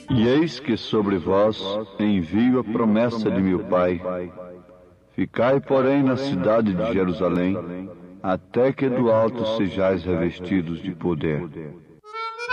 E eis que sobre vós envio a promessa de meu Pai. Ficai, porém, na cidade de Jerusalém, até que do alto sejais revestidos de poder.